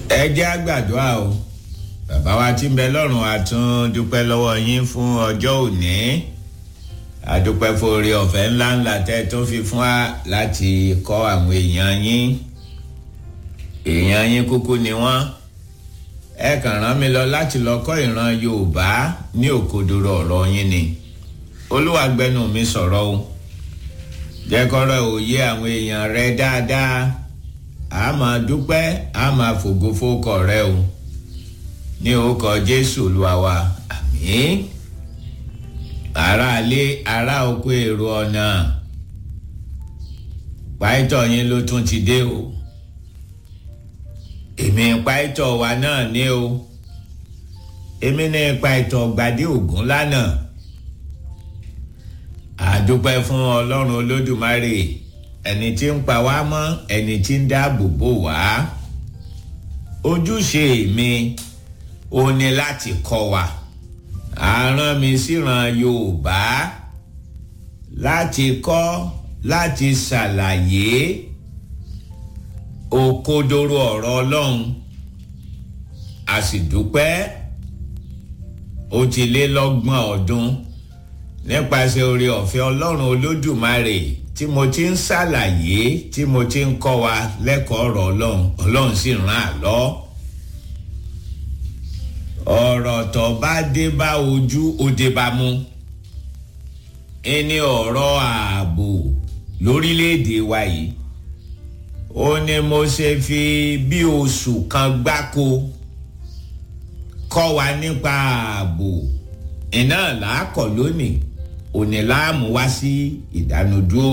ẹ jẹ́ á gbàdúrà o. Bàbá wa tí ń bẹ lọ́run, a tún dúpẹ́ lọ́wọ́ yín fún ọjọ́ òní. A dúpẹ́ fún oore ọ̀fẹ́ ńláńlá tẹ́ tó fi fún wa láti kọ́ àwọn èèyàn yín. Èèyàn yín kúkú ni wọ́n. Ẹ kàn rán mi lọ láti lọ kọ́ ìran Yorùbá ní òkodoro ọ̀rọ̀ yín ni. Olúwa gbẹnu mi sọ̀rọ̀ o. Jẹ́ kọ́rọ̀ òye àwọn èèyàn rẹ dáadáa. A máa dúpẹ́, a máa fògo fókọ̀ rẹ o. Ní orúkọ Jésù Olúwa wa, àmín. Ará ilé, ará oko, èrò ọ̀nà, pàìtọ́ yín ló tún ti dé o. Èmi pàìtọ́ wa náà ní o. Èmi ní pàìtọ́ Gbadé Ògún lánàá. A dúpẹ́ fún Ọlọ́run Olódùmarè, ẹni tí ń pa wá mọ́, ẹni tí ń dáàbò bò wá. Ojúṣe mi ó ní láti kọ́ wa. A rán mi síran Yorùbá láti kọ́, láti ṣàlàyé òkodoro ọ̀rọ̀ Ọlọ́run. A sì dúpẹ́, ó ti lé lọ́gbọ̀n ọdún nípasẹ̀ oore ọ̀fẹ́ Ọlọ́run Olódùmarè tí mo ti ń ṣàlàyé, tí mo ti ń kọ́ wa lẹ́kọ̀ọ́ ọ̀rọ̀ Ọlọ́run. Ọlọ́run sì rán àlọ́. Ọ̀rọ̀ tó bá dé bá ojú, ó dé bá mú. Ẹni ọ̀rọ̀ ààbò lórílẹ̀‐èdè wa yìí. Ó ní mo ṣe fi bí oṣù kan gbáko kọ́ wa nípa ààbò. Iná làákọ̀ lónìí, òní láàmú wá sí ìdánudúró.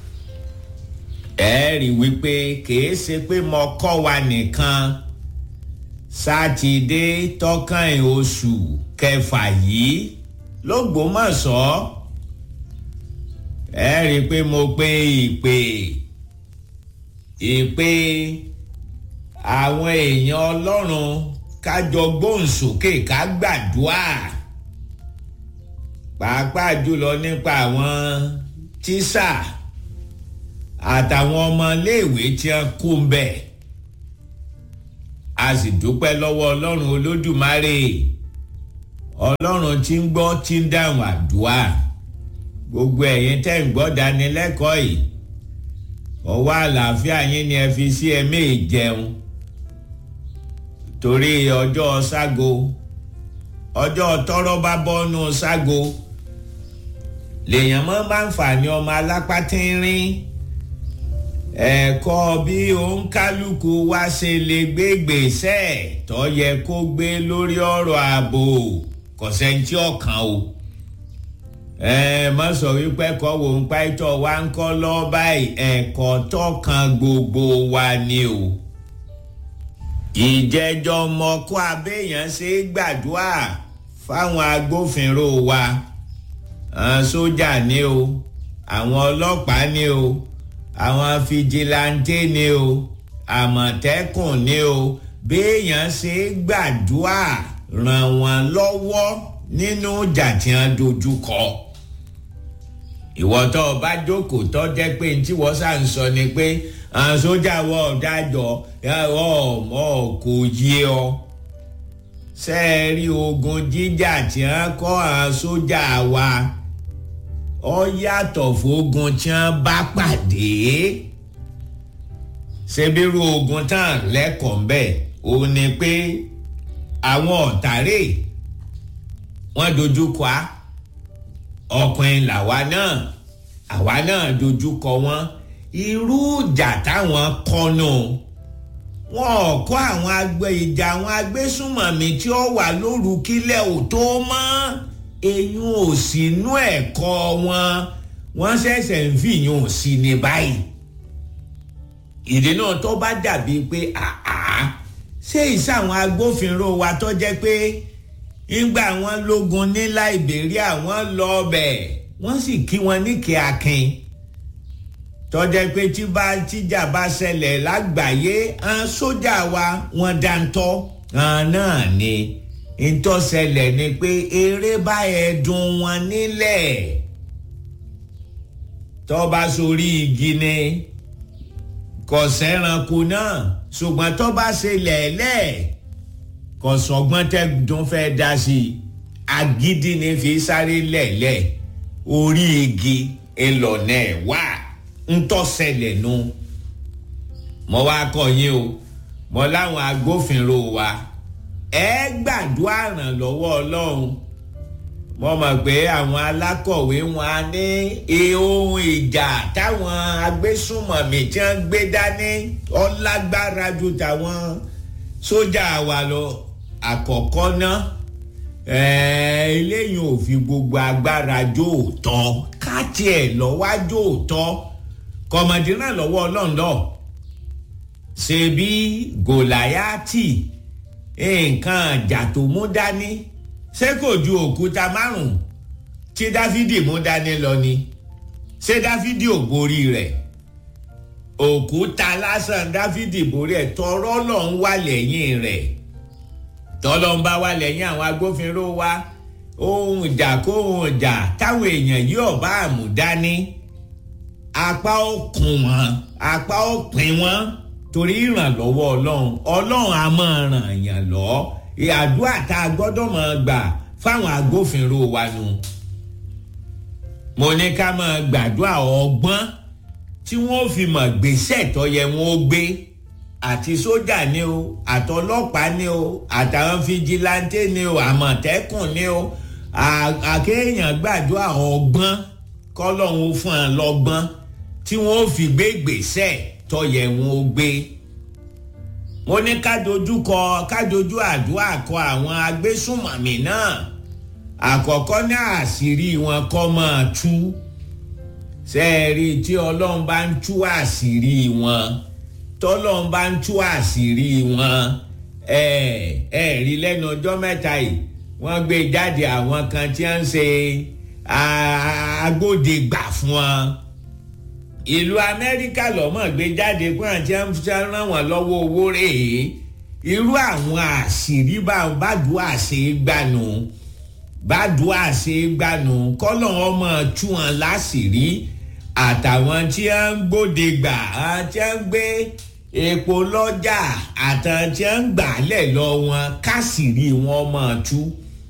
Ẹ rí wípé kìí ṣe pé mo kọ́ wa nìkan. Sátidé tọ́kàn oṣù kẹfà yìí l'Ógbómọ̀ṣọ́. Ẹ rí pé mo pé ìpè àwọn èèyàn Ọlọ́run ká jọ gbóhùn sókè ká gbàdúrà. Pàápàá jùlọ nípa àwọn tíṣà àtàwọn ọmọléèwé tí wọ́n kú ń bẹ̀. A sì dúpẹ́ lọ́wọ́ Ọlọ́run Olódùmarè. Ọlọ́run tí ń gbọ́, tí ń dáhùn àdúrà. Gbogbo ẹ̀yin tẹ́ ń gbọ́ dánilẹ́kọ̀ọ́ yìí, ọwọ́ àlàáfíà yín ni ẹ fi sí ẹ̀mí ìjẹun. Torí ọjọ́ ságo, ọjọ́ tọ́rọ́ bá bọ́nú ságo, lèèyàn mọ́ bá ń fà ní ọmọ alápá tínrín. Ẹ̀kọ́ bí òǹkálùkù wá ṣe lè gbé gbèsè tó yẹ kó gbé lórí ọ̀rọ̀ ààbò, kò sẹ́ńtì ọ̀kan o. Má sọ wípé ẹ̀kọ́ wo ń pa ìtọ̀ wa ń kọ́ lọ báyìí, ẹ̀kọ́ tọ́kan gbogbo wa ni o. Ìjẹ́jọ́ mọ́kọ́ abéèyàn ṣe gbàdúrà fáwọn agbófinró wa. Àwọn sójà ni o, àwọn ọlọ́pàá ni o, àwọn fìjìláńtẹ́ ni o, àmọ̀tẹ́kùn ni o. Béèyàn ṣe gbàdúrà ràn wọ́n lọ́wọ́ nínú ìjà tí wọ́n dojú kọ. Ìwọ tó bá jókòó tó jẹ́ pé tí wọ́n sá ń sọ ni pé àwọn sójà wọ ọ̀dájọ́ ọmọ kò yé ọ. Sẹ́ẹ̀rí ogun jíjà tí wọ́n kọ́ àwọn sójà wa ó yàtọ̀ fógun tí wọ́n bá pàdé. Ṣebírú ogun tán lẹ́kọ̀ọ́ mbẹ́ ó ní pé àwọn ọ̀tàrè wọ́n dojú kọ á, ọkùnrin làwa náà, àwa náà dojú kọ wọ́n. Irú ìjà táwọn kọ́nù wọn ò kọ́ àwọn ìjà àwọn agbésùnmọ̀mí tí ó wà lóru kílẹ̀ ò tó mọ́. Eyín ò sínú ẹ̀kọ́ wọn, wọ́n ṣẹ̀ṣẹ̀ ń fìyàn sí ní báyìí. Ìdí náà tó bá dàbí pé ṣé ìṣàwọn agbófinró wa tó jẹ́ pé ìgbà wọn lógun ní Liberia wọ́n lọ ọbẹ̀ wọ́n sì kí wọn ní kí akin. Tó jẹ́ pé tíjà bá ṣẹlẹ̀ lágbàáyé, àwọn sójà wa wọ́n dáńtọ́. Náà ni ìtọ́sẹlẹ̀ ni pé eré bá ẹ̀dùn wọn nílẹ̀. Tó bá sórí igi ni kò sẹ́ranko náà ṣùgbọ́n tó bá ṣe lẹ̀ẹ́lẹ̀ kò sọgbọ́n tẹ́dùn fẹ́ dá sí i agídí ni fi sáré lẹ̀ẹ́lẹ̀ orí igi ìlọ̀nà ẹ̀ wá ń tọ́sẹ̀lẹ̀ nu mo wá kọ́ yín o mo láwọn agbófinró wa ẹ gbàdúrà ràn lọ́wọ́ Ọlọ́run mo mọ̀ pé àwọn alákọ̀wé wọn á ní ohun ìjà táwọn agbésùnmọ̀mí tí wọ́n gbé dání ó lágbára ju táwọn sójà wa lọ àkọ́kọ́ náà eléyìí ò fi gbogbo agbára jóòtọ́ káàtì ẹ̀ lọ́wọ́ jóòtọ́ kọ̀mọ̀dé náà lọ́wọ́ Ọlọ́run lọ ṣe bí Gòláyátì nǹkan ìjà tó mú dání ṣé kò ju òkúta 5 tí Dáfídì mú dání lọ ni ṣé Dáfídì ò borí rẹ̀ òkúta lásán Dáfídì borí ẹ̀ tọrọ lọ ń wà lẹ́yìn rẹ̀ tọ́lọ́ ń bá wà lẹ́yìn àwọn agbófinró wa ohun ìjà kó ohun ìjà táwọn èèyàn yìí ọ̀bá àmúdání apá ó kùn wọ́n apá ó pín wọ́n torí ìrànlọ́wọ́ Ọlọ́run a máa ràn yàn lọ àdúrà tá a gbọ́dọ̀ máa gbà fáwọn agbófinró wa nu mo ní ká máa gbàdúrà ọgbọ́n tí wọ́n fi mọ̀ gbèsè tó yẹ wọ́n ó gbé àti sójà ni o àtọlọ́pàá ni o àtàwọn fìjìláńtẹ ni o àmọ̀tẹ́kùn ni o àkéèyàn gbàdúrà ọgbọ́n kọ́lọ́hún fún ẹ lọ́gbọ́n tí wọ́n fi gbé gbèsè tó yẹ wọ́n ó gbé mo ní ká dojú àdúrà kọ àwọn agbésùnmọ̀mí náà àkọ́kọ́ ní àṣírí wọn kó máa tú sẹ́ẹ̀rí tí Ọlọ́run bá ń tú àṣírí wọn tọ́lọ́run bá ń tú àṣírí wọn rí lẹ́nu ọjọ́ mẹ́ta yìí wọ́n gbé jáde àwọn kan tí wọ́n ń ṣe agbódegbà fún wọn ìlú Amẹ́ríkà lọ́mọ̀ gbé jáde pé àti ẹ̀ ń ràn wọ́n lọ́wọ́ owó rèé irú àwọn àṣírí bàdúrà ṣe é gbànú kọ́lọ̀ ọmọ tú wọn láṣìírí àtàwọn tí wọ́n ń gbódegbà tí wọ́n ń gbé epo lọ́jà àtàwọn tí wọ́n ń gbàlẹ̀ lọ wọn káṣìírí wọn máa tú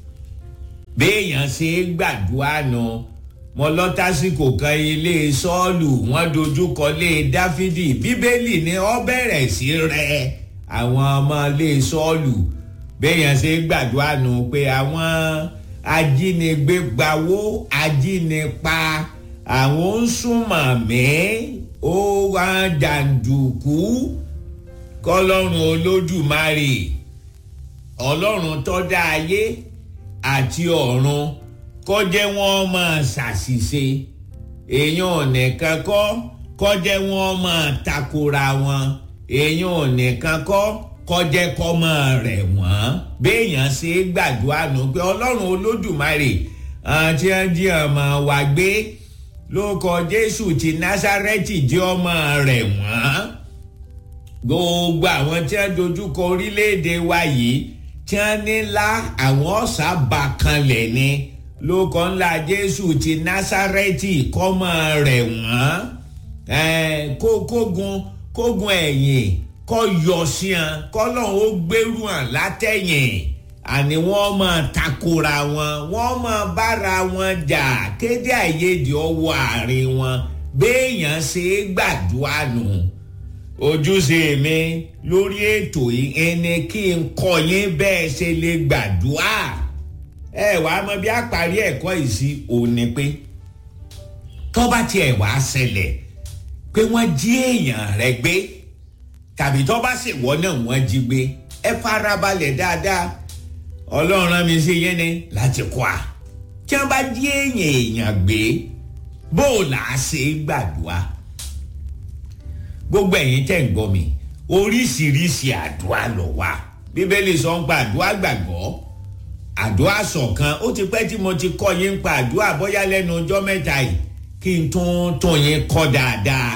béèyàn ṣe é gbàdúrà náà mo lọ tásìkò kan ilé Sọ́ọ̀lù wọ́n dojúkọ lé Dáfídì Bíbélì ni ó bẹ̀rẹ̀ sí rẹ̀ àwọn ọmọ ilé Sọ́ọ̀lù béèyàn ṣe é gbàdúrà nù pé àwọn ajínigbé gbawó ajínipa àwọn ń súnmọ̀mí ó wá jàǹdùkú kọ́lọ́run Olódùmarè Ọlọ́run tó dá ayé àti ọ̀run kó jẹ́ wọ́n máa ṣàṣìṣe èèyàn nìkan kó jẹ́ wọ́n máa takora wọn èèyàn nìkan kó jẹ́ kó máa rẹ̀ wọ́n béèyàn ṣe gbàdúrà nù pé Ọlọ́run Olódùmarè àti ẹjí ọmọ wa gbé lórúkọ Jésù ti Násárẹ́tì jẹ́ ọmọ rẹ̀ wọ́n gbogbo àwọn tí wọ́n dojúkọ orílẹ̀-èdè wa yìí tí wọ́n ní ńlá àwọn ọ̀sà bá kanlẹ̀ ni lórúkọ ńlá Jésù ti Násárẹ́tì kọ́mọ rẹ̀ wọ́n kógun ẹ̀yìn kọ́ yọ sí wọn kọ́lọ́n ó gbérù hàn látẹ̀yìn àní wọ́n máa takora wọn wọ́n máa bára wọn jà kéde àìyedè ọwọ́ àárín wọn béèyàn ṣe é gbàdúrà nù ojúṣe mi lórí ètò yìí ẹni kí n kọ́ yín bẹ́ẹ̀ ṣe lè gbàdúrà wàá mọ bí àparí ẹ̀kọ́ yìí sí òní pé tó bá tiẹ̀ wá ṣẹlẹ̀ pé wọ́n jí èèyàn rẹ gbé tàbí tó bá ṣèwọ́ náà wọ́n jí gbé ẹ farabalẹ̀ dáadáa Ọlọ́run rán mi sí yín ni láti kọ́ a tí wọ́n bá jí èèyàn gbé bó o là á ṣe gbàdúrà gbogbo ẹ̀yin tẹ́ ń gbọ́ mi oríṣiríṣi àdúrà ló wà Bíbélì sọ ń pa àdúrà gbàgbọ́ àdúrà ṣọ̀kan ó ti pẹ́ tí mo ti kọ́ yín pa àdúrà bóyá lẹ́nu ọjọ́ mẹ́ta yìí kí n tún yín kọ́ dáadáa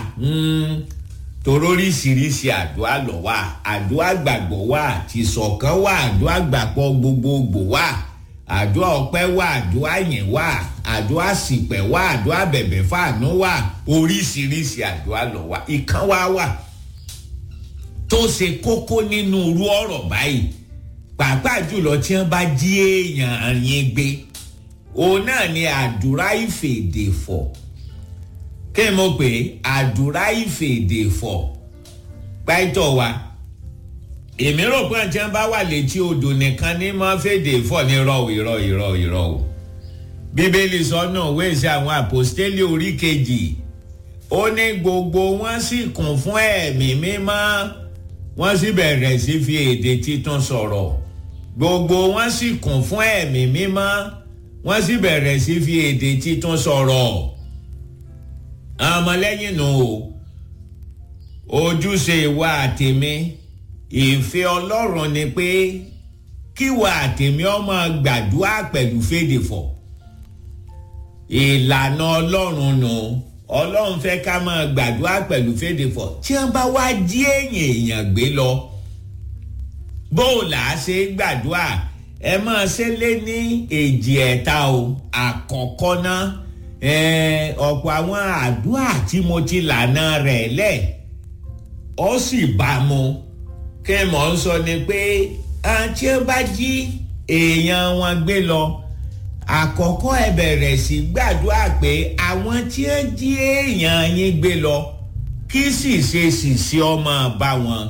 torí oríṣiríṣi àdúrà ló wà àdúrà gbàgbọ́ wà ti ṣọ̀kan wà àdúrà gbàgbọ́ gbogbogbò wà àdúrà ọpẹ́ wà àdúrà yìn wà àdúrà sípẹ̀ wà àdúrà bẹ̀bẹ̀ fàánú wà oríṣiríṣi àdúrà ló wà ìkan wà tó ṣe kókó nínú irú ọ̀rọ̀ báyìí pàápàá jùlọ tí wọ́n bá jí èèyàn yín gbé òun náà ni àdúrà ìfèdèfọ̀ kí ni mo pè é àdúrà ìfèdèfọ̀ pàìtọ̀ wa èmi rò pé àti wọ́n bá wà létí odò nìkan ní mọ́ fèdèfọ̀ ní irọ́ o bíbélì sọ́nà wéèsì àwọn àpòstélì orí 2 ó ní gbogbo wọn sì kún fún ẹ̀mí mímọ́ wọ́n sì bẹ̀rẹ̀ sí fi èdè títún sọ̀rọ̀ gbogbo wọn sì kún fún ẹ̀mí mímọ́ wọ́n sì bẹ̀rẹ̀ sí fi èdè títún sọ̀rọ̀ àwọn ọmọlẹ́yìn nù o ojúṣe ìwà àtèmi ìfẹ́ Ọlọ́run ni pé kíwà àtèmi ọmọ gbàdúrà pẹ̀lú fèdèfọ̀ ìlànà Ọlọ́run nù Ọlọ́run fẹ́ ká máa gbàdúrà pẹ̀lú fèdèfọ̀ tí wọ́n bá wá jí èèyàn gbé lọ bó là á ṣe gbàdúrà ẹ máa ṣe lé ní 2 ẹ̀ta o àkọ́kọ́ náà ọ̀pọ̀ àwọn àdúrà tí mo ti lànà rẹ̀ lẹ̀ ó sì bá mu kí mò ń sọ ni pé àti ẹ bá jí èèyàn wọn gbé lọ àkọ́kọ́ ẹ bẹ̀rẹ̀ sí gbàdúrà pé àwọn tí ń jí èèyàn yín gbé lọ kí ṣìṣe ọmọ bá wọn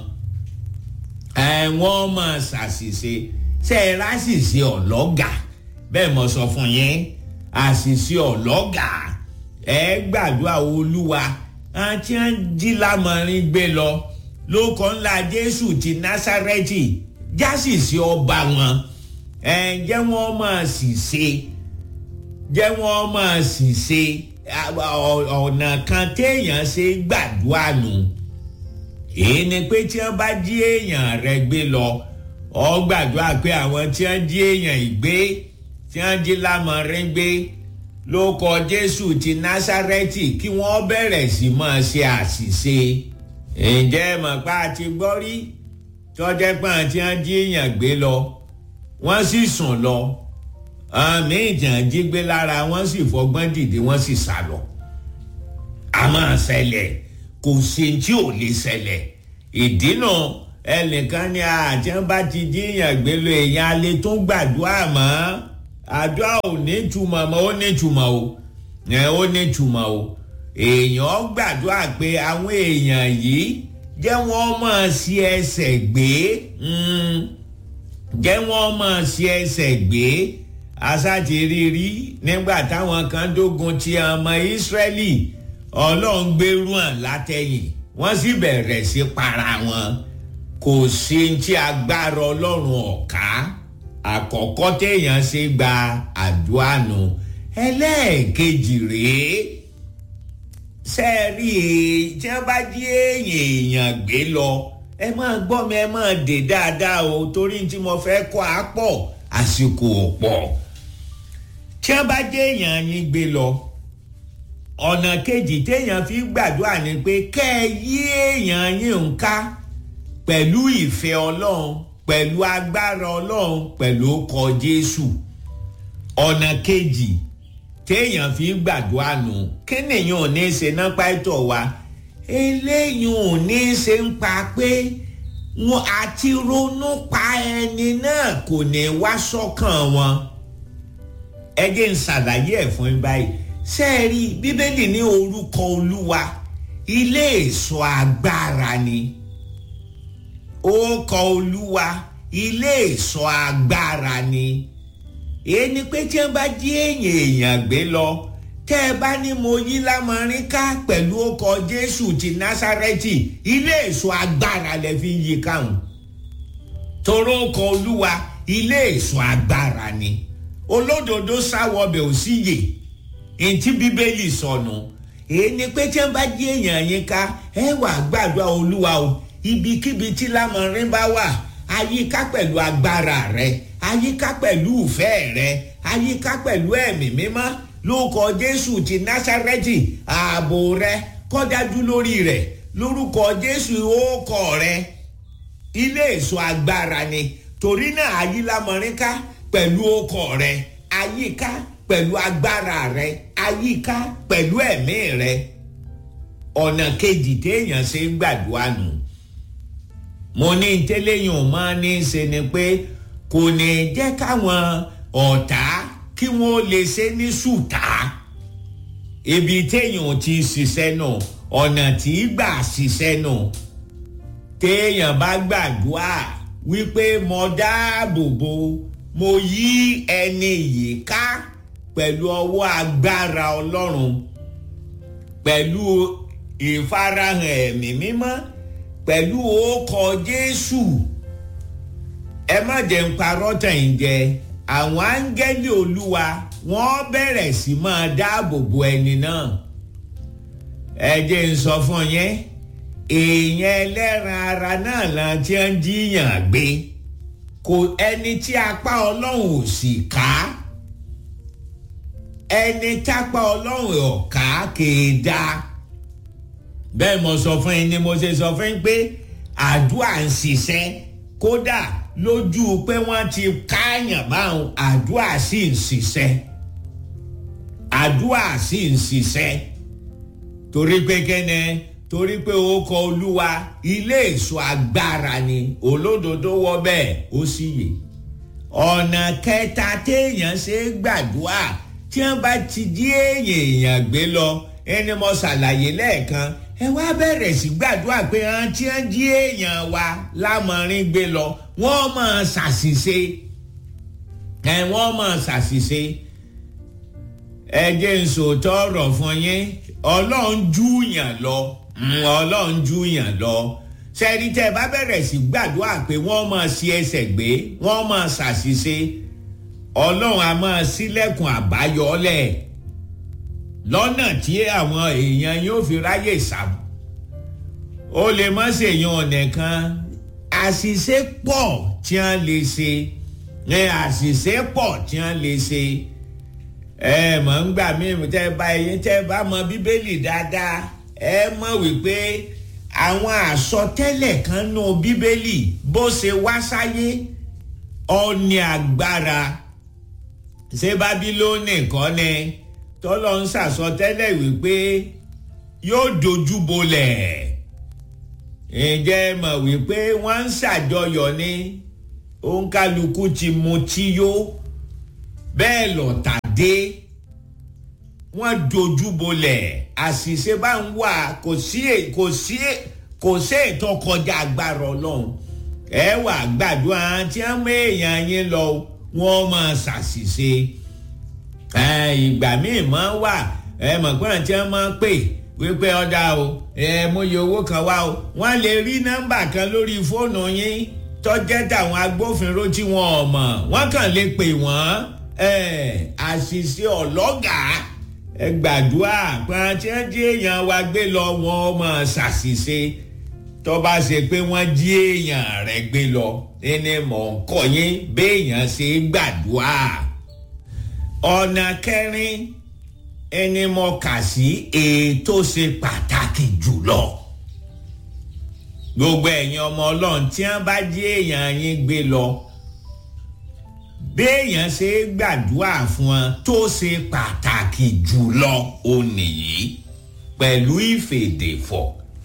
wọ́n máa ṣàṣìṣe ṣe é ráṣìṣe ọlọ́gà bẹ́ẹ̀ mo sọ fún yín àṣìṣe ọlọ́gà ẹ gbàdúrà Olúwa àti ń jí lámọrin gbé lọ lórúkọ ńlá Jésù ti Násárẹ́tì jásìṣe ọba wọn jẹ́ wọ́n máa ṣìṣe jẹ́ wọ́n máa ṣìṣe ọ̀nà kan téèyàn ṣe gbàdúrà nù èyí ni pé tí wọ́n bá jí èèyàn rẹ̀ gbé lọ ọ gbàdúrà pé àwọn tí wọ́n jí èèyàn ìgbé tí wọ́n jí lámọrin gbé lórúkọ Jésù ti Násárẹ́tì kí wọ́n bẹ̀rẹ̀ sí máa ṣe àṣìṣe ǹjẹ́ mọ̀pá àti gbọ́ rí tọ́jẹ́ pé àwọn tí wọ́n jí èèyàn gbé lọ wọ́n sì sùn lọ àmì ìjàn jí gbé lára wọ́n sì fọgbọ́n dìde wọ́n sì sá lọ a máa ṣẹlẹ̀ kò sí tí ò lè ṣẹlẹ̀ ìdínà ẹnìkan ní àjẹ́ bá ti jí èèyàn gbé lọ èèyàn alẹ́ tó gbàdúrà mọ́ àdúrà ò ní túmọ̀ mọ́ ó ní túmọ̀ ó ní túmọ̀ o èèyàn gbàdúrà pé àwọn èèyàn yìí jẹ́ wọ́n máa ṣe ẹsẹ̀ gbé jẹ́ wọ́n máa ṣe ẹsẹ̀ gbé aṣáàtì rírí nígbà táwọn kan dógun ti ọmọ Ísírẹ́lì Ọlọ́run gbérú hàn látẹ̀yìn wọ́n sì bẹ̀rẹ̀ sí para wọn kò sí ti agbára Ọlọ́run ọ̀ká àkọ́kọ́ téèyàn ṣe gba àdúrà nù ẹlẹ́ẹ̀kejì rèé sẹ́ẹ̀rí tí wọ́n bá jí èèyàn gbé lọ ẹ máa gbọ́ mi ẹ máa dè dáadáa o torí tí mo fẹ́ kọ́ á pọ̀ àsìkò pọ̀ tí wọ́n bá jí èèyàn yín gbé lọ ọ̀nà kejì téèyàn fi gbàdúrà ni pé kẹ́ ẹ yí èèyàn yín ń ká pẹ̀lú ìfẹ́ Ọlọ́run pẹ̀lú agbára Ọlọ́run pẹ̀lú ọkọ̀ Jésù ọ̀nà kejì téèyàn fi gbàdúrà nù kí nìyẹn ò ní ṣe náà pàtó wa eléyìí ò ní ṣe ń pa pé wọn àti ronú pa ẹni náà kò ní wá sọ́kàn wọn ẹ jẹ́ n ṣàlàyé ẹ̀ fún yín báyìí sẹ́ẹ̀rí Bíbélì ní orúkọ Olúwa ilé ìṣọ́ agbára ni orúkọ Olúwa ilé ìṣọ́ agbára ni èyí ni pé tí wọ́n bá jí èèyàn gbé lọ tẹ́ ẹ bá ní mo yí lámọrin ká pẹ̀lú ọkọ̀ Jésù ti Násárẹ́tì ilé ìṣọ́ agbára lẹ fi ń yí káwọn toró ọkọ̀ Olúwa ilé ìṣọ́ agbára ni olódodo sáwọ́bẹ̀ ò sí yè èyí tí Bíbélì sọnù èyí ni pé tí wọ́n bá jí èèyàn yín ká ẹ wá gbàdúrà Olúwa o ibikíbi tí lámọrin bá wà àyíká pẹ̀lú agbára rẹ àyíká pẹ̀lú ìfẹ́ rẹ àyíká pẹ̀lú ẹ̀mí mímọ́ lórúkọ Jésù ti Násárẹ́tì ààbò rẹ kó dájú lórí rẹ lórúkọ Jésù orúkọ rẹ ilé ìṣọ́ agbára ni torí náà àyílámọ̀rínká pẹ̀lú orúkọ rẹ àyíká pẹ̀lú agbára rẹ àyíká pẹ̀lú ẹ̀mí rẹ ọ̀nà kejì téèyàn ṣe ń gbàdúrà nù mo ní tẹ́lẹ̀yìn ò máa ní í ṣe ni pé kò ní jẹ́ káwọn ọ̀tá kí wọ́n lè ṣe ní ṣùtá ibi téèyàn ti ṣiṣẹ́ nù ọ̀nà tí gbà ṣiṣẹ́ nù téèyàn bá gbàdúrà wípé mo dáàbò bò mo yí ẹni yìí ká pẹ̀lú ọwọ́ agbára Ọlọ́run pẹ̀lú ìfarahàn ẹ̀mí mímọ́ pẹ̀lú orúkọ Jésù ẹ má jẹ́ ń parọ́ tẹ̀yìn jẹ àwọn áńgẹ́lì Olúwa wọ́n bẹ̀rẹ̀ sí máa dáàbò bo ẹni náà ẹ jẹ́ ń sọ fún yẹn èèyàn ẹlẹ́ran ara náà la ti ń jíyàn gbé kò ẹni tí apá Ọlọ́run ò sì ká ẹni tápá Ọlọ́run ọ̀ká kèé dá bẹ́ẹ̀ mo sọ fún yín ni mo ṣe sọ fún yín pé àdúrà ń ṣiṣẹ́ kódà lójú pé wọ́n ti káàyàn báwọn àdúrà sì ń ṣiṣẹ́ àdúrà sì ń ṣiṣẹ́ torí pé kẹ́nẹ́ torí pé orúkọ Olúwa ilé èso agbára ni olódodo wọ bẹ́ẹ̀ ó sì yè ọ̀nà kẹta téèyàn ṣe gbàdúrà tí wọ́n bá ti jí èèyàn gbé lọ ẹni mo ṣàlàyé lẹ́ẹ̀kan ẹ wá bẹ̀rẹ̀ sí gbàdúrà pé àwọn tí wọ́n jí èèyàn wa lámọ̀rin gbé lọ wọ́n máa ṣàṣìṣe wọ́n máa ṣàṣìṣe ẹ jẹ́ n sòótọ́ ọ̀rọ̀ fún yín Ọlọ́run júùyàn lọ Ọlọ́run júùyàn lọ sẹ́ni tẹ́ ẹ bá bẹ̀rẹ̀ sí gbàdúrà pé wọ́n máa ṣi ẹsẹ̀ gbé wọ́n máa ṣàṣìṣe Ọlọ́run a máa ṣílẹ̀kùn àbáyọlẹ̀ lọ́nà tí àwọn èèyàn yóò fi ráyè sàmù ó lè má ṣèyàn ọ̀nà kan àṣìṣe pọ̀ tí wọ́n lè ṣe àṣìṣe pọ̀ tí wọ́n lè ṣe mọ̀ ń gbà mí tẹ́ bá mọ Bíbélì dáadáa ẹ mọ̀ wípé àwọn àsọtẹ́lẹ̀ kan nù Bíbélì bó ṣe wá sáyé ó ní agbára ṣé Bábílónì kọ́ ni tọ́lọ́ ń ṣàsọtẹ́lẹ̀ wípé yóò dojú bolẹ̀ ǹjẹ́ mọ̀ wípé wọ́n ń ṣàjọyọ̀ ní òǹkàlùkù ti mutí yó bẹ́ẹ̀ lọ́tà dé wọ́n dojú bolẹ̀ àṣìṣe bá ń wà kò sí ètò kọjá agbára Ọlọ́run ẹ wà gbàdúrà tí wọ́n mú èèyàn yín lọ wọ́n máa ṣàṣìṣe ìgbà míì máa wà mọ̀ pé àti wọ́n máa pè wípé ọ̀dà o mú iye owó kan wá o wọ́n lè rí nọ́mbà kan lórí fóònù yín tọ́jẹ́ tàwọn agbófinró tí wọ́n mọ̀ wọ́n kàn lè pè wọ́n àṣìṣe ọlọ́gàá gbàdúrà pé àti wọ́n jí èèyàn wa gbé lọ wọ́n máa ṣàṣìṣe tó bá ṣe pé wọ́n jí èèyàn rẹ̀ gbé lọ ẹni mọ̀ ń kọ́ yín béèyàn ṣe gbàdúrà. ọ̀nà kẹrin ẹni mo kà sí ètò ṣe pàtàkì jùlọ gbogbo ẹ̀yin ọmọ Ọlọ́run tí wọ́n bá jí èèyàn yín gbé lọ béèyàn ṣe gbàdúrà fún wọn tó ṣe pàtàkì jùlọ ó nìyí pẹ̀lú ìfèdèfọ̀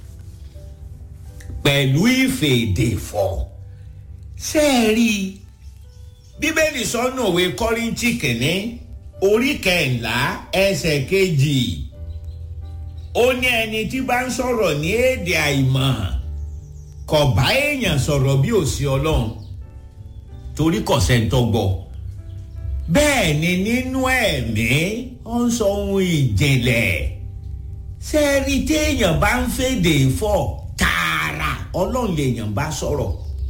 ṣé ẹ rí Bíbélì sọ́nà òwe Kọ́ríńtì kìíní orí 11 ẹsẹ̀ 2 ó ní ẹni tí bá ń sọ̀rọ̀ ní èdè àìmọ̀ kò bá èèyàn sọ̀rọ̀ bí ò sí Ọlọ́run torí kò sẹ́ńtọ́ gbọ́ bẹ́ẹ̀ ni nínú ẹ̀mí ó ń sọ ohun ìjìnlẹ̀ ṣé ẹ rí téèyàn bá ń fèdè fọ̀ tààrà Ọlọ́run lèèyàn bá sọ̀rọ̀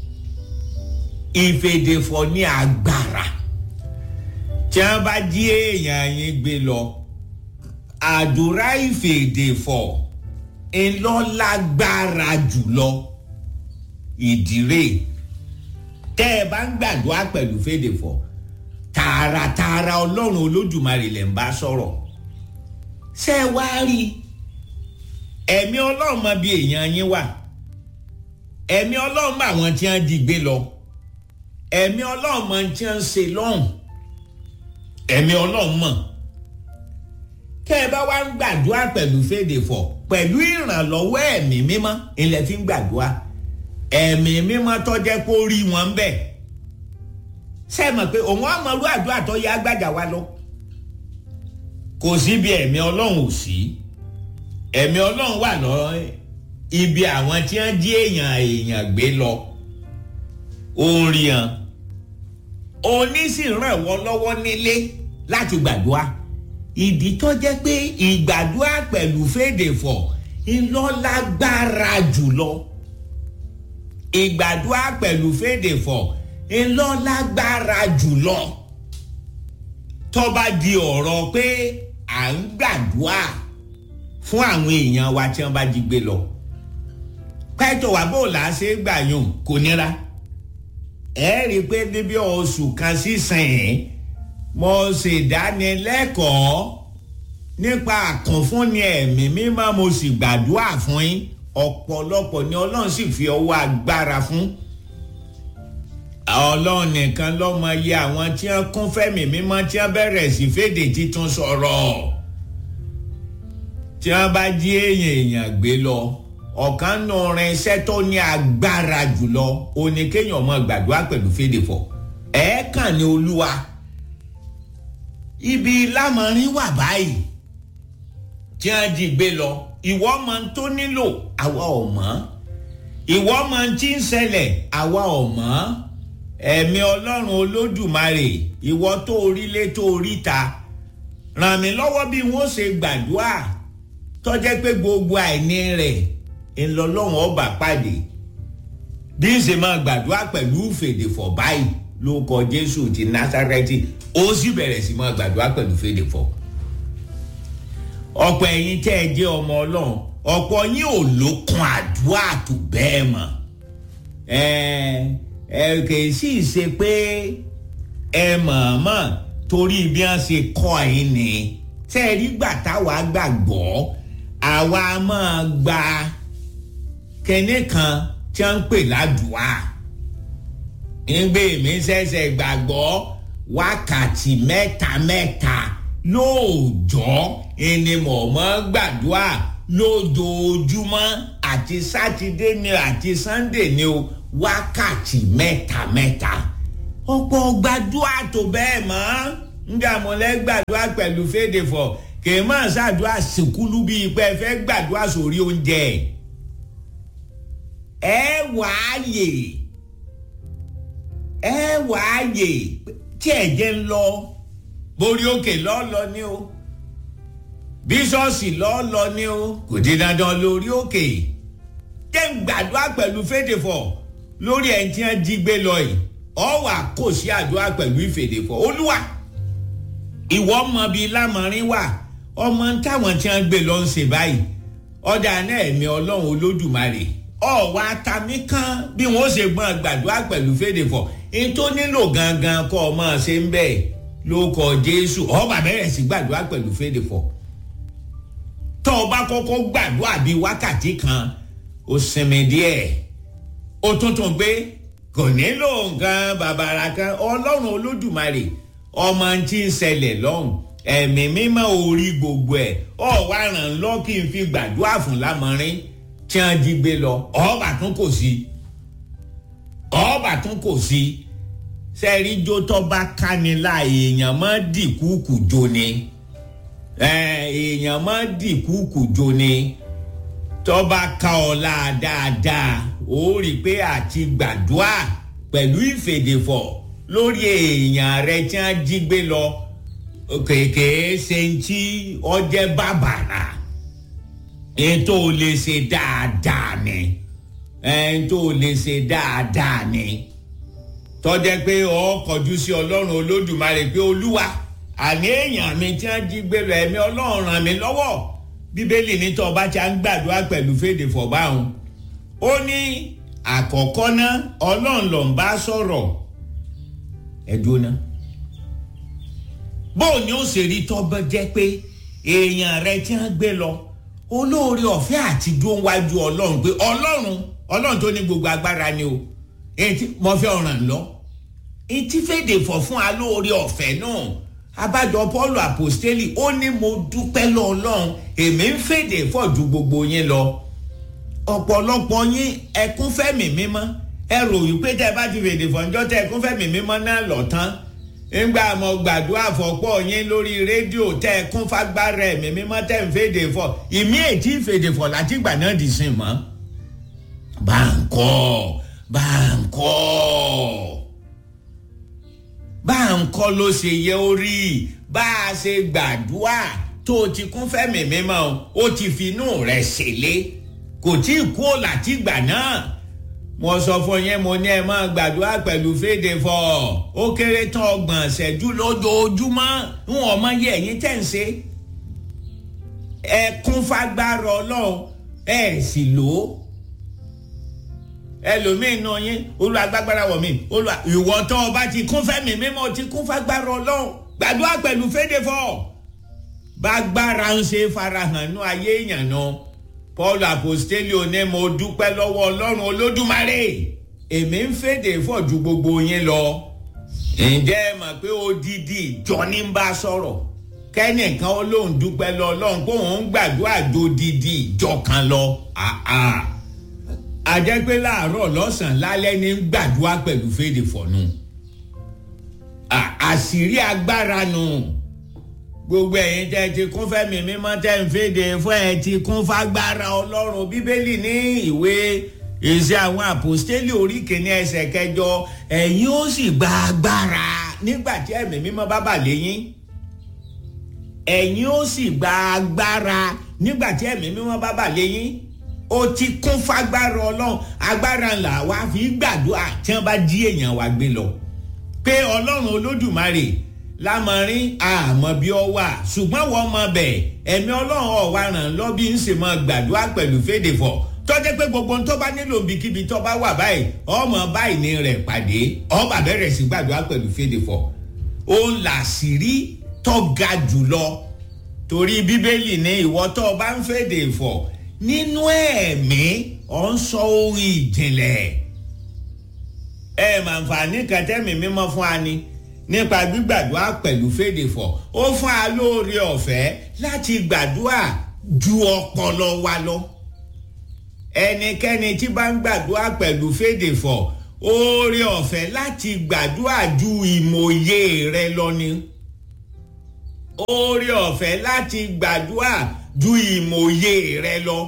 ìfèdèfọ̀ ní agbára tí wọ́n bá jí èèyàn yín gbé lọ àdúrà ìfèdèfọ̀ ńlọ́lágbára jùlọ ìdírè tẹ́ ẹ bá ń gbàdúrà pẹ̀lú fèdèfọ̀ tààràtààrà Ọlọ́run Olódùmarè lẹ̀ ń bá sọ̀rọ̀ ṣé ẹ wá rí ẹ̀mí Ọlọ́run mọ bí èèyàn yín wà ẹ̀mí Ọlọ́run mọ àwọn tí wọ́n jí gbé lọ ẹ̀mí Ọlọ́run mọ tí wọ́n ń ṣe lọ́hùn ẹ̀mí Ọlọ́run mọ̀ kẹ́ ẹ bá wá ń gbàdúrà pẹ̀lú fèdèfọ̀ pẹ̀lú ìrànlọ́wọ́ ẹ̀mí mímọ́ ilẹ̀ fi ń gbàdúrà ẹ̀mí mímọ́ tó jẹ́ kó rí wọn bẹ̀ ṣe mọ̀ pé òun àmọ́rú àdúrà tó yá gbàjà wa lọ kò sí bí ẹ̀mí ọlọ́run ò sí ẹ̀mí ọlọ́run wà lọ ibi àwọn tí wọ́n jí èèyàn gbé lọ òun rí hàn onísìnrànwọ́ lọ́wọ́ nílé láti gbàdúrà ìdí tó jẹ́ pé ìgbàdúrà pẹ̀lú fèdèfọ̀ ńlọ́lágbára jùlọ ìgbàdúrà pẹ̀lú fèdèfọ̀ ńlọ́lágbára jùlọ tó bá di ọ̀rọ̀ pé à ń gbàdúrà fún àwọn èèyàn wa tí wọ́n bá jí gbé lọ pẹ́tọ̀ wà bó là á ṣe gbàyàn kò nira ẹ rí i pé níbi oṣù kan sísìn mo ṣèdánilẹ́kọ̀ọ́ nípa àkànfúnni ẹ̀mí mímọ́ mo sì gbàdúrà fún yín ọ̀pọ̀lọpọ̀ ni ọlọ́run sì fi ọwọ́ agbára fún ọlọ́run nìkan ló mọ iye àwọn tí wọ́n kún fẹ́mi mímọ́ tí wọ́n bẹ̀rẹ̀ sí fèdè títún sọ̀rọ̀ tí wọ́n bá jí èèyàn gbé lọ ọ̀kan nù rin iṣẹ́ tó ní agbára jùlọ òní kéèyàn mọ gbàdúrà pẹ̀lú fèdèfọ̀ ẹ̀ẹ́kàn ní olúwa ibi lámọrin wà báyìí tí wọ́n jí gbé lọ ìwọ mọ tó nílò àwa ò mọ̀ ìwọ mọ tí ń ṣẹlẹ̀ àwa ò mọ̀ ẹ̀mí ọlọ́run olódùmarè ìwọ tó orílé tó oríta ràn mí lọ́wọ́ bí wọ́n ṣe gbàdúrà tó jẹ́ pé gbogbo àìní rẹ̀ ńlọlọ́run ọba pàdé bí ń ṣe máa gbàdúrà pẹ̀lú fèdèfọ̀ báyìí lórúkọ Jésù ti Násárẹ́tì ó sì bẹ̀rẹ̀ sí máa gbàdúrà pẹ̀lú fèdèfọ̀ ọ̀pọ̀ ẹ̀yin tẹ́ ẹ jẹ́ ọmọ ọlọ́run ọ̀pọ̀ yín ò lókun àdúrà tó bẹ́ẹ̀ mọ́ kì í sì ṣe pé ẹ mọ̀ọ́mọ̀ torí bí wọ́n ṣe kọ́ ẹ̀yin ni tẹ́ ẹ rí gbà táwa gbàgbọ́ àwa máa gba kẹ́ni kan tí wọ́n ń pè ládùúà ńgbé mi ṣẹ̀ṣẹ̀ gbàgbọ́ wákàtí mẹ́ta lóòjọ́ ẹni mọ̀ọ́mọ́ gbàdúrà lójoojúmọ́ àti sátidé ni àti sànńdé ni o wákàtí mẹ́ta ọ̀pọ̀ gbàdúrà tó bẹ́ẹ̀ mọ́ ńgbà mọ́lẹ́ gbàdúrà pẹ̀lú fèdèfọ̀ kì í máa ṣàdúrà sìnkúlú bíi pé ẹ fẹ́ gbàdúrà sórí oúnjẹ ẹ wáàyè tí ẹ̀jẹ̀ ń lọ borí òkè lọ́ọ́lọ́ ni o bíṣọ́ọ̀sì lọ́ọ́lọ́ ni o kò di dandan lórí òkè jẹ́ ń gbàdúrà pẹ̀lú fèdèfọ̀ lórí ẹ̀ tí wọ́n jí gbé lọ yìí ọ wà kò sí àdúrà pẹ̀lú ìfèdèfọ̀ olúwa ìwọ mọ bíi lámọrin wà ọmọ táwọn tí wọ́n gbé lọ ń ṣe báyìí ọ̀dà náà ẹ̀mí ọlọ́run olódùmarè ọ̀wá tàmí kan bí wọ́n ṣe gbọ́n gbàdúrà pẹ̀lú fèdèfọ̀ èyí tó nílò gangan kọ́ ọ máa ṣe ń bẹ́ẹ̀ lórúkọ Jésù ọba bẹ̀rẹ̀ sí gbàdúrà pẹ̀lú fèdèfọ̀ tó o bá kọ́kọ́ gbàdúrà bíi wákàtí kan ó sinmi díẹ̀ ó tuntun gbé kò nílò nǹkan bàbàrà kan ọlọ́run olódùmarè ọmọ tí ń ṣẹlẹ̀ lọ́hùn ẹ̀mí mímọ́ orí gbogbo ẹ̀ ọ̀wá ràn lọ́ kí n fi gbàdúrà fún lámọrin tí wọ́n jí gbé lọ ọba tún kò sí sẹ́ẹ̀rí jó tó bá káni láà èèyàn máa dìkúkù jó ni èèyàn máa dìkúkù jó ni tó bá ká ọ láà dáadáa ó rí i pé àti gbàdúrà pẹ̀lú ìfèdèfọ̀ lórí èèyàn rẹ tí wọ́n jí gbé lọ kèké ṣe ń tí ọjẹ́ bàbàrà ètò lè ṣe dáadáa ni ètò lè ṣe dáadáa ni tọ́jẹ́ pé ọ kọjú sí ọlọ́run olódùmarè pé olúwa àní èèyàn mi tí wọ́n jí gbé lọ ẹ̀mí ọlọ́run ràn mí lọ́wọ́ bíbélì ní tó bá ti ń gbàdúrà pẹ̀lú fèdèfọ̀ báwọn ó ní àkọ́kọ́ ná ọlọ́run ló ń bá sọ̀rọ̀ ẹ̀dùn náà bóò ni ó ṣe rí tọ́bọ̀ jẹ́ pé èèyàn rẹ tí wọ́n gbé lọ olóore ọ̀fẹ́ àti dúró wájú ọlọ́run pé ọlọ́run tó ní gbogbo agbára ni o èyí mo fẹ́ ọ̀ràn lọ ètí fèdèfọ̀ fún alóore ọ̀fẹ́ náà abájọ Pọ́ọ̀lù àpòstélì ó ní mo dúpẹ́ lọ́ọ̀lọ́run èmi ń fèdèfọ̀ ju gbogbo yín lọ ọ̀pọ̀lọpọ̀ yín ẹkún fẹ́mi mímọ́ ẹ rò wípé tẹ́ bá ti fèdè fọ́njọ́ tẹ́ ẹkún fẹ́mi mímọ́ náà lọ tán nígbà mo gbàdúrà fọ́pọ̀ yín lórí rédíò tẹ́ ẹkún fagbára ẹ̀mí mímọ́ tẹ́ ń fèdè fọ́ ìmí ètí fèdè fọ́ látìgbà náà dì sí mọ́ báńkọ́ ló ṣe yẹ orí bá a ṣe gbàdúrà tó ti kún fẹ́mi mímọ́ ó ti finú rẹ̀ ṣẹlẹ̀ kò tí ì kú látìgbà náà mo sọ fún yín mo ní ẹ máa gbàdúrà pẹ̀lú fèdè fọ́ ó kéré tán 30 ìṣẹ́jú lójoojúmọ́ ń wọ́n mọ yẹ ẹ̀yin tẹ̀ ń ṣe ẹ kún fagbára Ọlọ́run ẹ sì lò ó ẹlòmíín náà yín olùwàgbàgbára wọ̀ mí ìwọ tó o bá ti kún fẹ́mi mímọ́ ti kún fagbára Ọlọ́run gbàdúrà pẹ̀lú fèdè fọ́ bágbára ń ṣe farahàn ní ayé èèyàn náà Paul apostoli oní mo dúpẹ́ lọ́wọ́ Ọlọ́run Olódùmarè èmi ń fèdè fọ́ ju gbogbo yín lọ ǹjẹ́ ẹ mọ̀ pé odidi ìjọ ní ń bá sọ̀rọ̀ kẹ́nìkan olóhùn dúpẹ́ lọ Ọlọ́run pé òun gbàdúrà dodidi ìjọ kan lọ àjẹpẹ́ láàárọ̀ lọ́sàn-án lálẹ́ ní gbàdúrà pẹ̀lú fèdè fọ́nù àṣírí agbára nù gbogbo ẹ̀yin tẹ́ ti kún fẹ́mi mímọ́ tẹ́ ń fèdè fún ẹ ti kún fagbára Ọlọ́run Bíbélì ní ìwé Iṣẹ́ àwọn Àpọ́stélì orí 1 ẹsẹ̀ 8 ẹ̀yin ó sì gba agbára nígbà tí ẹ̀mí mímọ́ bá bà lé yín ẹ̀yin ó sì gba agbára nígbà tí ẹ̀mí mímọ́ bá bà lé yín ó ti kún fagbára Ọlọ́run agbára ńlá wa fi gbàdúrà tí wọ́n bá jí èèyàn wa gbé lọ pé Ọlọ́run Olódùmarè lámọrin àmọ́ bí ọ wà ṣùgbọ́n wọ́n mọ bẹ́ẹ̀ ẹ̀mí Ọlọ́run ọ̀wá ràn lọ́ bí ń ṣe mọ́ gbàdúrà pẹ̀lú fèdè fọ́ tọ́jẹ́ pé gbogbo tó bá nílò bíkíbi tó bá wà báyìí ọmọ báyìí ní rẹ̀ pàdé ọba bẹ̀rẹ̀ sí gbàdúrà pẹ̀lú fèdè fọ́ ó ń làṣírí tó ga jùlọ torí Bíbélì ní ìwọ tó bá ń fèdè fọ́ nínú ẹ̀mí ọ̀ ń sọ orin ìjìnlẹ̀ màǹfààní kan tẹ́mi mímọ́ fún wa ni nípa gbígbàdúrà pẹ̀lú fèdè fọ́ ó fún wa lóore ọ̀fẹ́ láti gbàdúrà ju ọpọlọ wa lọ ẹnikẹ́ni tí bá ń gbàdúrà pẹ̀lú fèdè fọ́ oore ọ̀fẹ́ láti gbàdúrà ju ìmọ̀ye rẹ lọ ni oore ọ̀fẹ́ láti gbàdúrà ju ìmọ̀ye rẹ lọ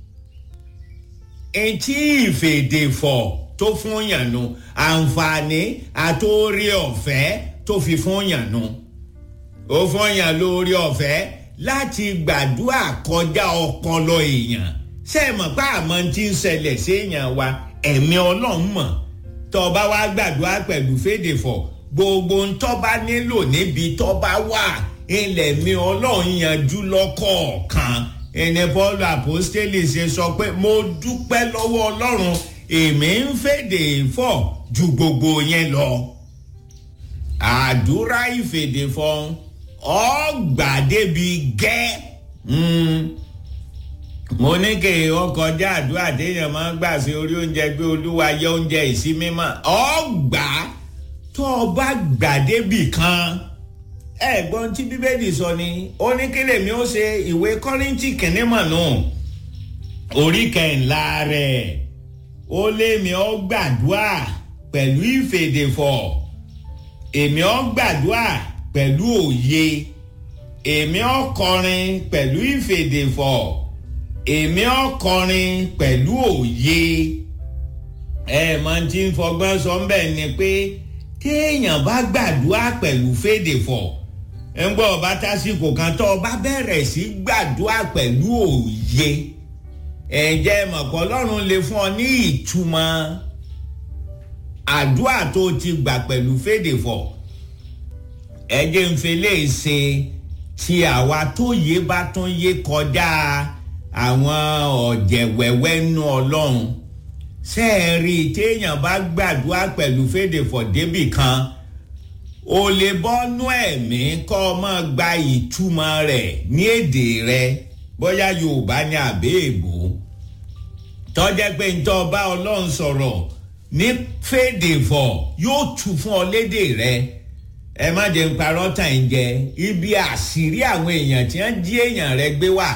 etí ìfèdè fọ́ tó fún yànnú àǹfààní àtòrí ọ̀fẹ́ tó fi fún yànnú ó fún yàn lórí ọ̀fẹ́ láti gbàdúrà kọjá ọpọlọ èèyàn ṣé ẹ mọ̀ pé àmọ́ tí ń ṣẹlẹ̀ sí èèyàn wa ẹ̀mí Ọlọ́run mọ̀ tó bá wá gbàdúrà pẹ̀lú fèdè fọ́ gbogbo ń tó bá nílò níbi tó bá wà ilẹ̀ mi Ọlọ́run yanjú lọ́kọ̀ọ̀kan ẹni Paul apostoli ṣe sọ pé mo dúpẹ́ lọ́wọ́ Ọlọ́run èmi ń fèdè fọ́ ju gbogbo yẹn lọ àdúrà ìfèdè fọ́ ọgbà débi gẹ́ mo ní kí ọkọjá àdúrà téèyàn máa ń gbà sí orí oúnjẹ gbé Olúwa yẹ oúnjẹ ìsinmi mọ́ ọgbà tó o bá gbà débi kan ẹ̀gbọ́n tí Bíbélì sọ ni ó ní kí lèmi ó ṣe ìwé Kọ́ríńtì kìíní mọ̀ nù orí 10 rẹ̀ ó lémi ó gbàdúrà pẹ̀lú ìfèdè fọ́ èmi ó gbàdúrà pẹ̀lú òye èmi ó kọrin pẹ̀lú ìfèdè fọ́ èmi ó kọrin pẹ̀lú òye mọ̀ tí ń fọgbọ́n sọ ń bẹ̀ ni pé téèyàn bá gbàdúrà pẹ̀lú fèdè fọ́ ń gbọ́ ọba tásìkò kan tó ọba bẹ̀rẹ̀ sí gbàdúrà pẹ̀lú òye ẹ̀jẹ̀ mọ̀pọ̀ Ọlọ́run lè fún ọ ní ìtumọ̀ àdúrà tó ti gbà pẹ̀lú fèdè fọ́ ẹ̀jẹ̀ ń fi lè ṣe tí àwa tó yé bá tún yé kọjá àwọn ọ̀jẹ̀ wẹ́wẹ́ nú Ọlọ́run sẹ́ẹ̀rì téèyàn bá gbàdúrà pẹ̀lú fèdè fọ́ débì kan o lè bọ́nú ẹ̀mí kọ́ ọ máa gba ìtumọ̀ rẹ̀ ní èdè rẹ bóyá Yorùbá ní àbẹ́ èbó tọ́jẹ́ pé ntọ́ bá Ọlọ́run sọ̀rọ̀ ní fèdè fọ́ yóò tú fún ọ lédè rẹ ẹ má jẹ́ ń parọ́ tàn jẹ ibi àṣírí àwọn èèyàn tí wọ́n jí èèyàn rẹ gbé wà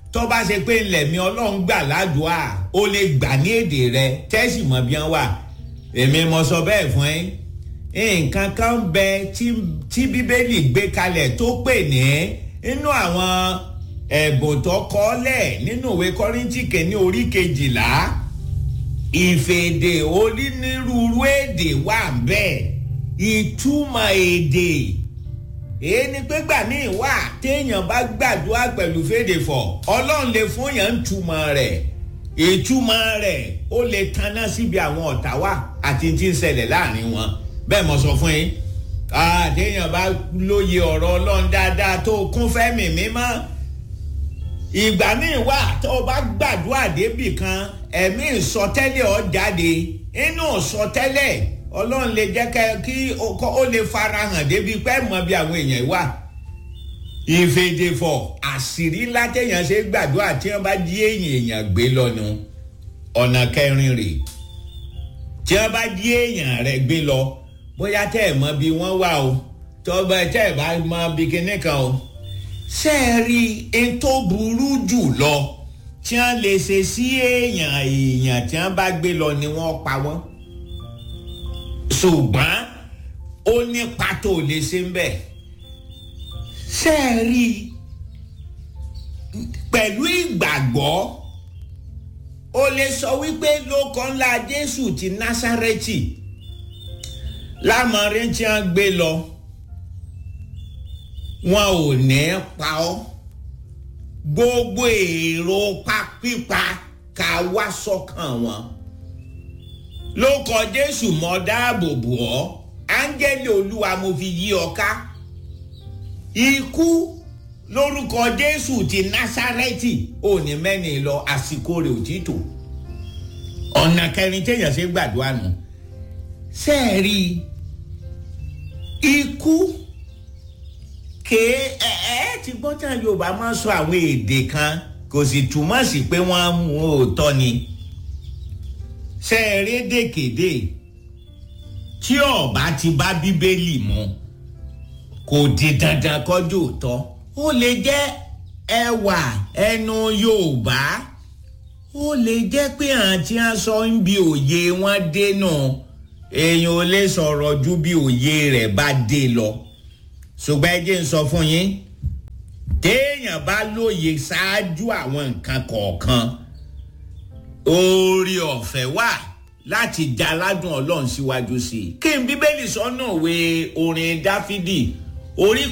tó bá ṣe pé lẹ̀mí ọlọ́run gbà ládùúà ó lè gbà ní èdè rẹ tẹ́sì mọ̀ bí wọ́n wà èmi mo sọ bẹ́ẹ̀ fún ẹ nǹkan kan bẹ tí bíbélì gbé kalẹ̀ tó pè ní inú àwọn ẹ̀bùn tó kọ́lẹ̀ nínú ìwé Kọ́ríńtì kìíní orí 12 ìfèdè onírúurú èdè wà bẹ́ẹ̀ ìtumọ̀ èdè èyí ni pé gbà míì wà téèyàn bá gbàdúrà pẹ̀lú fèdè fọ̀ ọlọ́run lè fún yàn ń túmọ̀ rẹ̀ ìtumọ̀ rẹ̀ ó lè tanná síbi àwọn ọ̀tá wà àti tí ń ṣẹlẹ̀ láàrin wọn bẹ́ẹ̀ mo sọ fún yín téèyàn bá lóye ọ̀rọ̀ ọlọ́run dáadáa tó kún fẹ́mi mímọ́ ìgbà míì wà tó bá gbàdúrà débì kan ẹ̀mí ìsọtẹ́lẹ̀ ó jáde inú ìsọtẹ́lẹ̀ ọlọ́run lè jẹ́ kí ó lè farahàn débi pé mọ̀ bí àwọn èèyàn wà ìfèdèfọ̀ àṣírí látẹ̀yàn ṣe gbàdúrà tí wọ́n bá jí èèyàn gbé lọ́nu ọ̀nà kẹrin rèé tí wọ́n bá jí èèyàn rẹ̀ gbé lọ bóyá tẹ́ ẹ̀ mọ̀ bí wọ́n wà o tọ́ba tẹ́ ẹ̀ bá mọ̀ bí kinní kan o ṣe é rí n tó burú jù lọ tí wọ́n lè ṣe sí èèyàn tí wọ́n bá gbé lọ ni wọ́n pa wọ́n ṣùgbọ́n ó ní pàtó lè ṣe ń bẹ̀ ṣe é rí pẹ̀lú ìgbàgbọ́ o lè sọ wípé lóko ńlá Jésù ti Násárẹ́tì lámọ̀rin tí wọ́n gbé lọ wọn ò ní pa ọ́ gbogbo èrò pípa ká wá sọ́kàn wọn lóko Jésù mọ́ dáàbò bò ọ́ áńgẹ́lì Olúwa mo fi yí ọ ká ikú lórúkọ Jésù ti Násárẹ́tì ò ní mẹ́ni lọ àsìkò rẹ̀ ò tí tò ọ̀nà kẹrin téèyàn ṣe gbàdúrà nù sẹ́ẹ̀rí ikú ti gbọ́ tí Yorùbá máa ń sọ àwọn èdè kan kò sì túmọ̀ sí pé wọ́n mú òótọ́ ni sẹ́ẹ̀rí èdèkéde tí ọba ti bá Bíbélì mu kò di dandan kọjú òótọ́ ó lè jẹ́ ẹwà ẹnu Yorùbá ó lè jẹ́ pé àǹtí á sọ ń bi òye wọn dénú èèyàn ò lè sọ̀rọ̀ ju bí òye rẹ̀ bá dé lọ ṣùgbọ́n ẹ jẹ́ ń sọ fún yín téèyàn bá lóye ṣáájú àwọn nǹkan kọ̀ọ̀kan oore ọ̀fẹ́ wà láti dá aládùn Ọlọ́run síwájú sí i kí n Bíbélì sọ́nà òwe orin Dáfídì orí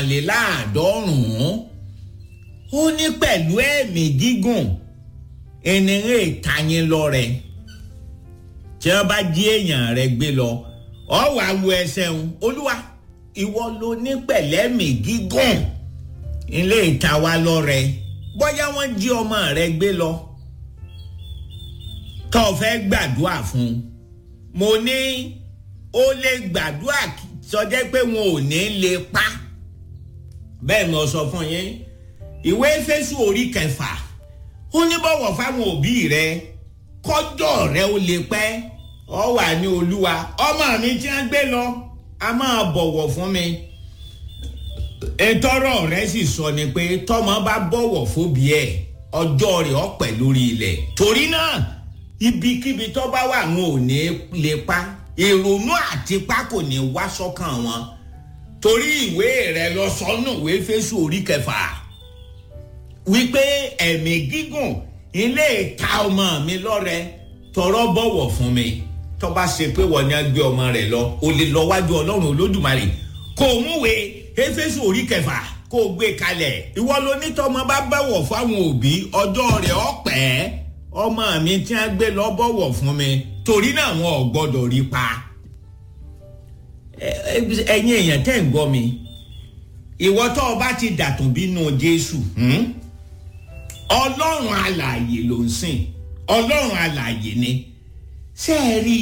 91 ó ní pẹ̀lú ẹ̀mí gígùn ènìyàn ìtayín lọ́rẹ tí wọ́n bá jí èèyàn rẹ̀ gbé lọ ọ wà wo ẹsẹ̀ ń Olúwa ìwọ ló ní pẹ̀lẹ́mì gígùn ilé ìta wa lọ́rẹ bóyá wọ́n jí ọmọ rẹ̀ gbé lọ tó fẹ́ gbàdúrà fún mo ní ó lè gbàdúrà sọjẹ́ pé wọn ò ní lè pa bẹ́ẹ̀ mo sọ fún yín ìwé Éfésù orí 6 ó ní bọ̀wọ̀ fáwọn òbí rẹ kọjọ́ rẹ ó lè pẹ́ ọ wà ní Olúwa ọmọ mi tí wọ́n gbé lọ a máa bọ̀wọ̀ fún mi ìtọ́rọ̀ rẹ sì sọ ni pé tọ́mọ bá bọ̀wọ̀ fóbi ẹ̀ ọjọ́ rẹ̀ ó pẹ́ lórí ilẹ̀ torí náà ibikíbi tó bá wà wọn ò ní lè pa ìrònú àti pa kò ní wá sọ́kàn wọn torí ìwé rẹ lọ sọ́nù ìwé Éfésù orí 6 wípé ẹ̀mí gígùn ilé ìta ọmọ mi lọ́rẹ tọrọ bọ̀wọ̀ fún mi tó bá ṣe pé wọ́n ní á gbé ọmọ rẹ̀ lọ o lè lọ wájú Ọlọ́run Olódùmarè kó o múwe Éfésù orí 6 kó o gbé kalẹ̀ ìwọ ló ní tọmọ bá bọ̀wọ̀ fáwọn òbí ọjọ́ rẹ̀ ó pẹ́ ọmọ mi tí a gbé lọ bọ̀wọ̀ fún mi torí náà wọn ò gbọ́dọ̀ rí pa ẹ̀yin èèyàn tẹ́ ń gbọ́ mi ìwọ tó o bá ti dàtún bínú Jésù Ọlọ́run alààyè ló ń sìn Ọlọ́run alààyè ni ṣé ẹ rí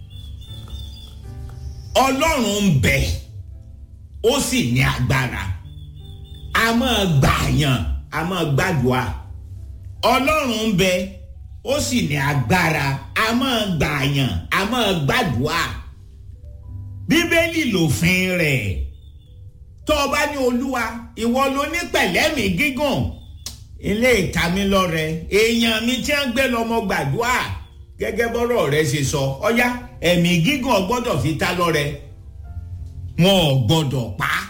Ọlọ́run ń bẹ ó sì ní agbára a máa gbàyàn a máa gbàdúrà Ọlọ́run ń bẹ ó sì ní agbára a máa gbàyàn a máa gbàdúrà Bíbélì lòfin rẹ̀ tó o bá ní Olúwa ìwọ ló ní pẹ̀lẹ́mì gígùn ilé ìtamílọ́rẹ èèyàn mi tí wọ́n gbé lọ́mọ gbàdúrà gẹ́gẹ́ bọ́rọ̀ rẹ ṣe sọ ọ̀yá ẹ̀mí gígùn gbọ́dọ̀ fi ta lọ́rẹ wọn ò gbọ́dọ̀ pa á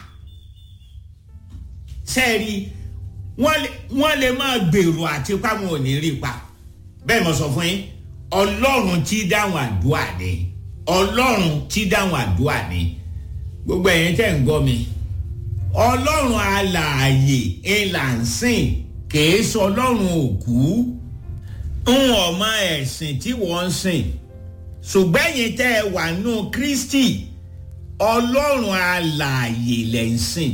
sẹ́ẹ̀rí wọ́n lè máa gbèrò àti páwọn ò ní rí pa bẹ́ẹ̀ mo sọ fún yín ọlọ́run tí dáhùn àdúrà ni ọlọ́run tí dáhùn àdúrà ni gbogbo ẹ̀yin tẹ́ ń gbọ́ mi ọlọ́run alààyè ńlá ń sìn kìí sọ ọlọ́run òkú ń ọmọ ẹ̀sìn tí wọ́n ń sìn ṣùgbọ́n ẹ̀yin tẹ́ ẹ wà nù Kristi ọlọ́run alààyè lẹ̀ ń sìn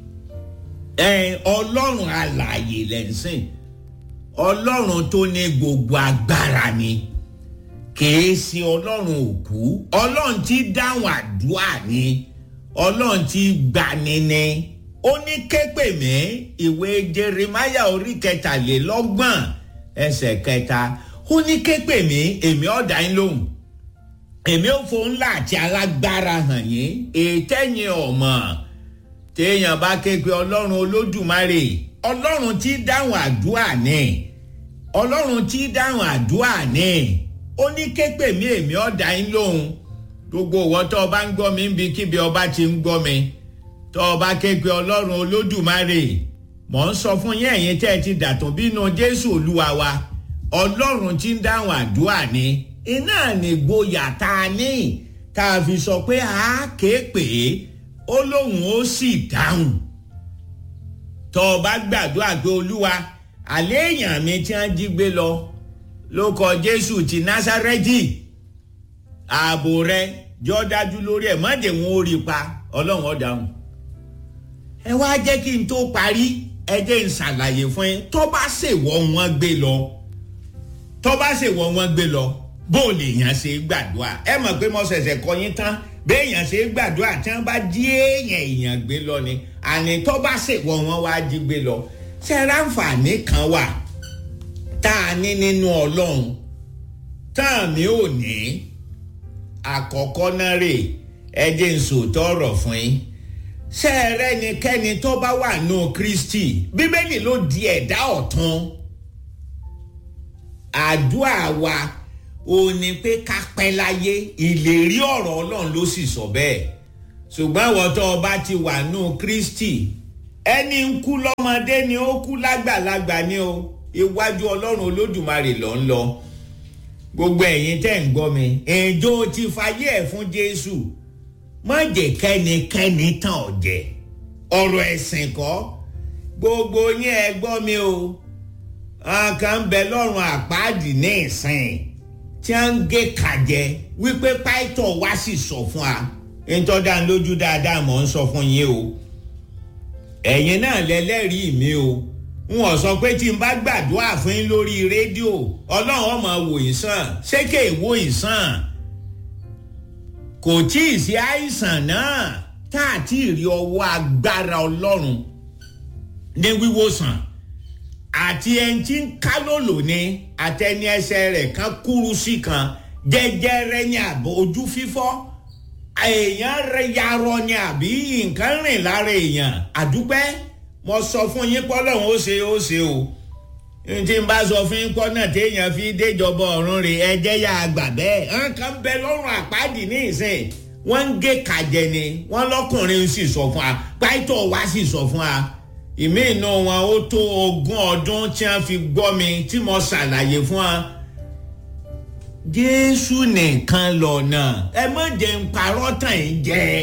ọlọ́run alààyè lẹ̀ ń sìn ọlọ́run tó ní gbogbo agbára ni kìí ṣe ọlọ́run òkú ọlọ́run tí dáhùn àdúrà ni ọlọ́run tí gbani ni ó ní képè mí ìwé Jeremáyà orí 23 ẹsẹ̀ 3 ó ní képè mí èmi ó dá yín lóhùn èmi ó fohùn ńlá àti alágbára hàn yín ètẹ́yìn ọ̀mọ̀ téèyàn bá ké pe ọlọ́run olódùmarè ọlọ́run tí dáhùn àdúrà ni ọlọ́run tí dáhùn àdúrà ni ó ní képè mí èmi ó dá yín lóhùn gbogbo ìwọ tó o bá ń gbọ́ mi níbi kíbi ọba ti ń gbọ́ mi tó o bá ké pe ọlọ́run olódùmarè mò ń sọ fún yín ẹ̀yin tẹ́ ẹ ti dàtún bínú Jésù olúwa wa ọlọ́run tí ń dáhùn àdúrà ni iná nìgboyà tá a ní tá a fi sọ pé a ké pè é ó lóhùn ó sì dáhùn tó o bá gbàdúrà pé olúwa àlẹ́ èèyàn mi tí wọ́n jí gbé lọ ló kọ Jésù ti Násárẹ́tì ààbò rẹ jọ dájú lórí ẹ̀ má jẹ́ wọn ó rí pa ọlọ́run ó dáhùn ẹ wá jẹ́ kí n tó parí ẹ jẹ́ n ṣàlàyé fún yín tó bá ṣèwọ́ wọn gbé lọ tó bá ṣèwọ́ wọn gbé lọ bó lè yàn ṣe gbàdúrà ẹ mọ̀ pé mo ṣẹ̀ṣẹ̀ kọ́ yín tán béèyàn ṣe gbàdúrà tí wọ́n bá jí èèyàn gbé lọ ni àní tó bá ṣèwọ́ wọn wá jí gbé lọ ṣe ráǹfààní kan wà tá a ní nínú ọlọ́run tá a mi ò ní àkọ́kọ́ náà rè ẹ jẹ́ n sòótọ́ ọ̀rọ̀ fún yín ṣé ẹnikẹ́ni tó bá wà nù Kristi bíbélì ló di ẹ̀dá ọ̀tun àdúrà wa ò ní pé ká pẹ́ láyé ìlérí ọ̀rọ̀ ọlọ́run ló sì sọ bẹ́ẹ̀ ṣùgbọ́n ìwọ tó o bá ti wà nù Kristi ẹni ń kú lọ́mọdé ni ó kú lágbàlagbà ni o iwájú ọlọ́run olódùmarè ló ń lọ gbogbo ẹ̀yin tẹ́ ń gbọ́ mi ẹjọ́ ti fayé ẹ̀ fún Jésù má jẹ́ kẹ́nikẹ́ni tàn ọ́ jẹ ọ̀rọ̀ ẹ̀sìn kọ́ gbogbo yín ẹ gbọ́ mi o àkàn bẹ lọ́rùn àpáàdì ní ìsìn tí a ń gé kàjẹ wípé pàìtọ̀ wá sì sọ fún wa ntọ́dá lójú dáadáa mọ̀ ń sọ fún yín o ẹ̀yin náà lẹ́lẹ́rìí mi o wọ́n sọ pé tí n bá gbàdúrà fún yín lórí rédíò ọlọ́run ó máa wò yín sàn ṣé kè wò yín sàn kò tí ì sí àìsàn náà tá a ti rí ọwọ́ agbára ọlọ́run ní wíwòsàn àti ẹni tí ń kálòlò ní àtẹni ẹsẹ̀ rẹ̀ kan kúrú sí kan jẹjẹrẹ ní àbò ojú fífọ́ èèyàn rẹ̀ yarọ ní àbí nǹkan rìn lára èèyàn àdúpẹ́ mo sọ fún yín pọ́ lọ́hùn ó ṣe o tí n bá sọ fún yín pọ́ náà téèyàn fi déjọba ọ̀run rè ẹjẹ́ yà àgbà bẹ́ẹ̀ nǹkan bẹ lọ́rùn àpáàdì ní ìsìn wọ́n ń gé kàjẹ ni wọ́n lọ́kùnrin sì sọ fún wa pàìtọ́ wa sì sọ fún wa ìmí inú wọn ó tó 20 ọdún tí wọ́n fi gbọ́ mi tí mo ṣàlàyé fún wa Jésù nìkan lọ̀nà ẹ má jẹ́ n parọ́ tàn yín jẹ